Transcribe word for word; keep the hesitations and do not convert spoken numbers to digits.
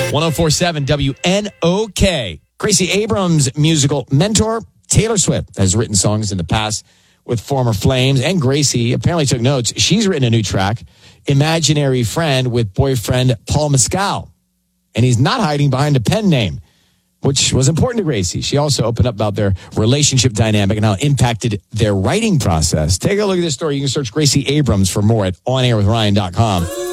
one oh four point seven W N O K. Gracie Abrams' musical mentor, Taylor Swift, has written songs in the past with former Flames, and Gracie apparently took notes. She's written a new track, Imaginary Friend, with boyfriend Paul Mescal. And he's not hiding behind a pen name, which was important to Gracie. She also opened up about their relationship dynamic and how it impacted their writing process. Take a look at this story. You can search Gracie Abrams for more at on air with ryan dot com.